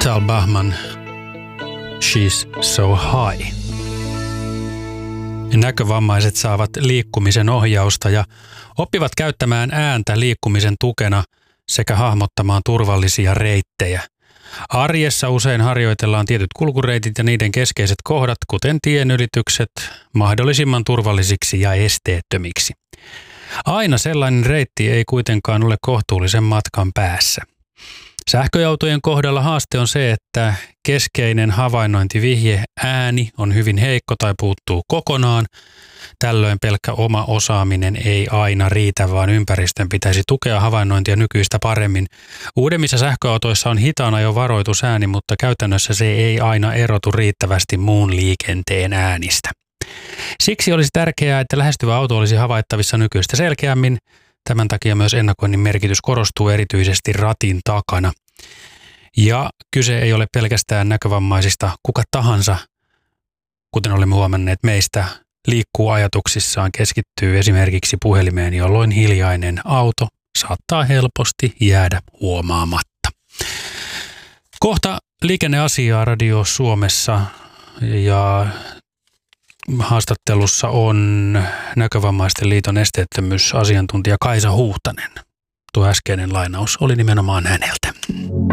Tal Bachman, She's So High. Näkövammaiset saavat liikkumisen ohjausta ja oppivat käyttämään ääntä liikkumisen tukena sekä hahmottamaan turvallisia reittejä. Arjessa usein harjoitellaan tietyt kulkureitit ja niiden keskeiset kohdat, kuten tienylitykset, mahdollisimman turvallisiksi ja esteettömiksi. Aina sellainen reitti ei kuitenkaan ole kohtuullisen matkan päässä. Sähköautojen kohdalla haaste on se, että keskeinen havainnointivihje ääni on hyvin heikko tai puuttuu kokonaan. Tällöin pelkkä oma osaaminen ei aina riitä, vaan ympäristön pitäisi tukea havainnointia nykyistä paremmin. Uudemmissa sähköautoissa on hitaana jo varoitusääni, mutta käytännössä se ei aina erotu riittävästi muun liikenteen äänistä. Siksi olisi tärkeää, että lähestyvä auto olisi havaittavissa nykyistä selkeämmin. Tämän takia myös ennakoinnin merkitys korostuu erityisesti ratin takana. Ja kyse ei ole pelkästään näkövammaisista. Kuka tahansa, kuten olemme huomanneet meistä, liikkuu ajatuksissaan, keskittyy esimerkiksi puhelimeen, jolloin hiljainen auto saattaa helposti jäädä huomaamatta. Kohta liikenneasiaa Radio Suomessa ja haastattelussa on Näkövammaisten liiton esteettömyysasiantuntija Kaisa Huhtanen. Tuo äskeinen lainaus oli nimenomaan häneltä.